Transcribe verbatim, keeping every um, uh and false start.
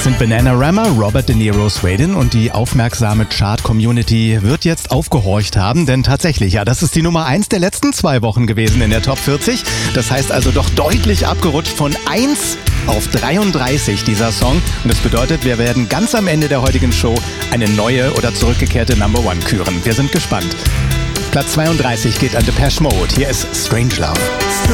sind Bananarama, Robert De Niro, Sweden und die aufmerksame Chart-Community wird jetzt aufgehorcht haben, denn tatsächlich, ja, das ist die Nummer eins der letzten zwei Wochen gewesen in der Top vierzig. Das heißt also doch deutlich abgerutscht von eins auf dreiunddreißig dieser Song. Und das bedeutet, wir werden ganz am Ende der heutigen Show eine neue oder zurückgekehrte Number One küren. Wir sind gespannt. Platz zweiunddreißig geht an Depeche Mode. Hier ist Strange Love.